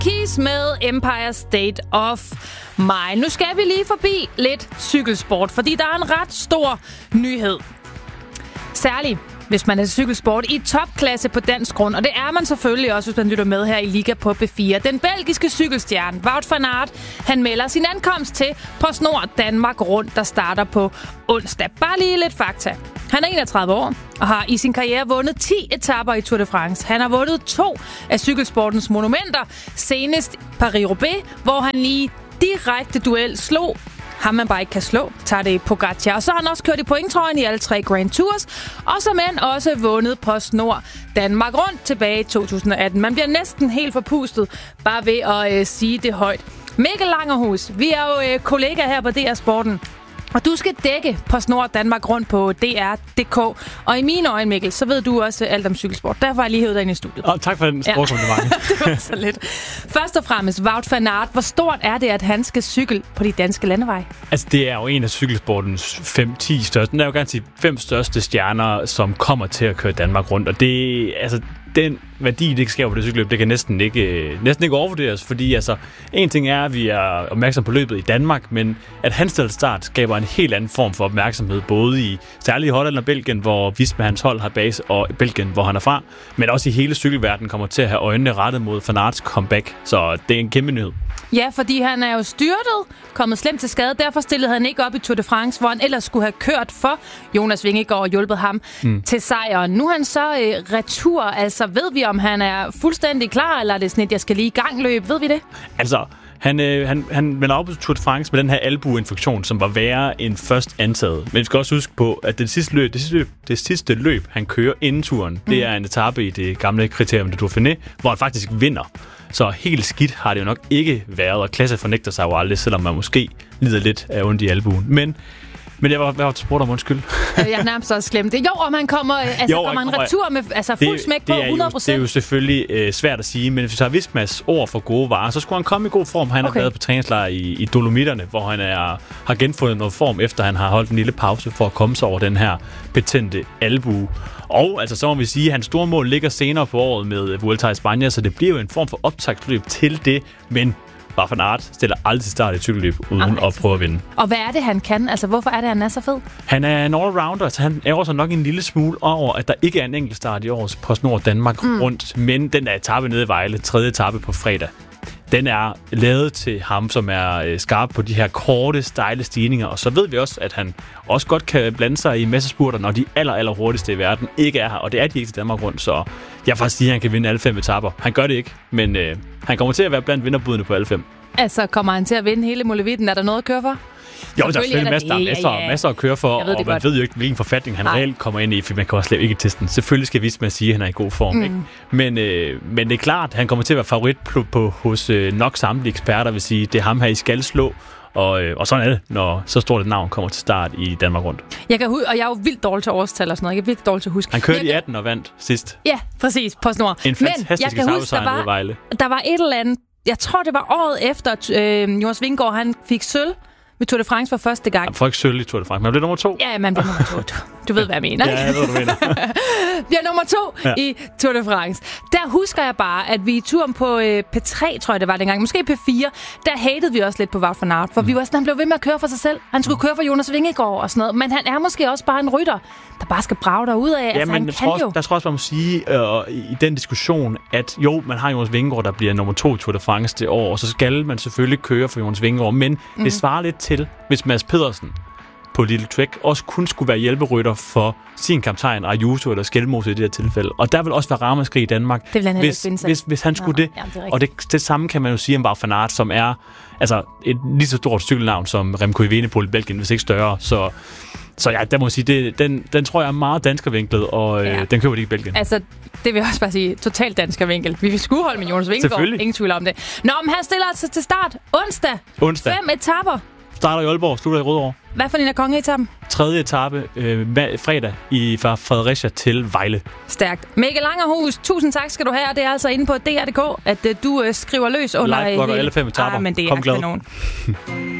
Keys med Empire State of Mind. Nu skal vi lige forbi lidt cykelsport, fordi der er en ret stor nyhed. Særligt hvis man er cykelsport i topklasse på dansk grund. Og det er man selvfølgelig også, hvis man lytter med her i Liga på B4. Den belgiske cykelstjerne, Wout van Aert, han melder sin ankomst til PostNord Danmark Rundt, der starter på onsdag. Bare lige lidt fakta. Han er 31 år og har i sin karriere vundet 10 etaper i Tour de France. Han har vundet 2 af cykelsportens monumenter, senest Paris-Roubaix, hvor han i direkte duel slog ham man bare ikke kan slå, Tadej Pogačar. Og så har han også kørt i pointtrøjen i alle 3 Grand Tours, og som end også vundet PostNord Danmark Rundt tilbage i 2018. Man bliver næsten helt forpustet bare ved at sige det højt. Mikkel Langerhus, vi er jo kollegaer her på DR Sporten, og du skal dække PostNord Danmark Rundt på DR.dk. Og i mine øjne, Mikkel, så ved du også alt om cykelsport. Derfor har jeg lige hævet dig ind i studiet. Tak for den sportskompliment. Det var så lidt. Først og fremmest, Wout van Aert. Hvor stort er det, at han skal cykle på de danske landeveje? Altså, det er jo en af cykelsportens 5-10 største. Den er jo gerne sige 5 største stjerner, som kommer til at køre Danmark rundt. Og det, altså, den værdi, det sker på det cykelløb, det kan næsten ikke overvurderes, fordi altså, en ting er, at vi er opmærksom på løbet i Danmark, men at hans start skaber en helt anden form for opmærksomhed, både i særligt i Holland og Belgien, hvor Visma hans hold har base, og Belgien, hvor han er fra, men også i hele cykelverdenen kommer til at have øjnene rettet mod Van Aerts comeback, så det er en kæmpe nyhed. Ja, fordi han er jo styrtet, kommet slemt til skade. Derfor stillede han ikke op i Tour de France, hvor han ellers skulle have kørt for Jonas Vingegaard og hjulpet ham til sejren. Nu er han så retur. Altså, ved vi, om han er fuldstændig klar, eller er det sådan et, jeg skal lige i gang løb? Ved vi det? Altså, han vender op på Tour de France med den her albueinfektion, som var værre end først antaget. Men vi skal også huske på, at det sidste løb, han kører inden turen, det er en etape i det gamle kriterium, det Dauphiné, hvor han faktisk vinder. Så helt skidt har det jo nok ikke været, og klasse fornægter sig jo aldrig, selvom man måske lider lidt af ondt i albuen. Men jeg var til sport om undskyld. Jeg har nærmest også glemt det. Jo, om han kommer, kommer en retur med fuld smæk på 100%. Det er jo selvfølgelig svært at sige, men hvis vi tager Vismas ord for gode varer, så skulle han komme i god form. Han har været på træningslejr i Dolomitterne, hvor han har genfundet noget form, efter han har holdt en lille pause for at komme sig over den her betændte albue. Og altså, så må vi sige, at hans store mål ligger senere på året med Vuelta i Spanien, så det bliver jo en form for optagsløb til det, men Wout van Aert stiller aldrig til start i cykelløb uden at prøve at vinde. Og hvad er det, han kan? Altså, hvorfor er det, han er så fed? Han er en all-rounder, så han ærger sig nok en lille smule over, at der ikke er en enkelt start i årets PostNord Danmark rundt. Men den der etape nede i Vejle, 3. etape på fredag, den er lavet til ham, som er skarp på de her korte, stejle stigninger. Og så ved vi også, at han også godt kan blande sig i massespurter, når de aller hurtigste i verden ikke er her. Og det er de ikke til Danmark rundt, så jeg faktisk sige, at han kan vinde alle 5 etaper. Han gør det ikke, men han kommer til at være blandt vinderbudene på alle 5. Altså, kommer han til at vinde hele Molevitten? Er der noget at køre for? Jo, der er selvfølgelig masser at køre for, og man ved jo ikke, hvilken forfatning han reelt kommer ind i, for man kan også slet ikke testen. Selvfølgelig skal Visma sige, at han er i god form, ikke? Men det er klart, at han kommer til at være favorit hos nok samtlige eksperter, vil sige, det er ham her, I skal slå. Og sådan er det, når så stort et navn kommer til start i Danmark rundt. Jeg kan og jeg er jo vildt dårlig til årstal og sådan noget. Jeg er virkelig dårlig til at huske. Han kørte i 18 og vandt sidst. Ja, præcis, PostNord. En fantastisk etappesejr ved Vejle. Der var et eller andet, jeg tror det var året efter, Jonas Vingegaard, han fik sølv ved Tour de France for første gang. Han får ikke sølv i Tour de France, man bliver nummer 2. Ja, man bliver nummer 2. Du ved, hvad jeg mener. Ja, jeg ved, hvad du mener. Bliver nummer 2 i Tour de France. Der husker jeg bare, at vi i turen på P3, tror jeg det var dengang, måske P4, der hatede vi også lidt på Wout van Aert, for vi var sådan, han blev ved med at køre for sig selv. Han skulle køre for Jonas Vingegaard og sådan noget, men han er måske også bare en rytter, der bare skal brage derud af. Ja, altså, men der tror også, man må sige i den diskussion, at jo, man har Jonas Vingegaard, der bliver nummer 2 i Tour de France det år, og så skal man selvfølgelig køre for Jonas Vingegaard, men det svarer lidt til, hvis Mads Pedersen på Little Trek også kun skulle være hjælperytter for sin kaptajn Ayuso eller Skelmose i det her tilfælde. Og der vil også være ramaskrig i Danmark, hvis han skulle det. Og det samme kan man jo sige om Wout van Aert, som er altså et lige så stort cykelnavn som Remco Evenepoel i Belgien, hvis ikke større. Så ja, der må jeg sige, den tror jeg er meget danskervinklet, og den køber de ikke i Belgien. Altså, det vil jeg også bare sige, totalt danskervinkel. Vi vil skulle holde med Jonas Vingegaard, ingen tvivl om det. Nå, men han stiller altså til start onsdag. 5 etaper. Starter i Aalborg, slutter i Rødovre. Hvad for en af kongeetappen? 3. etape fredag fra Fredericia til Vejle. Stærkt. Mikkel Langerhus, tusind tak skal du have. Det er altså inde på DR.dk, at du skriver løs under... Live-blogger alle 5 etaper. Men det er kanon.